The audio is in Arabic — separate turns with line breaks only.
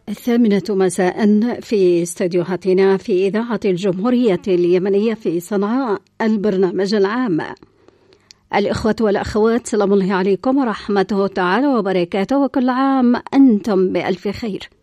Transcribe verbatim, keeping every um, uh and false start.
الثامنة مساء في استديوهاتنا في إذاعة الجمهورية اليمنية في صنعاء، البرنامج العام. الإخوة والأخوات، سلام الله عليكم ورحمته تعالى وبركاته، وكل عام أنتم بألف خير.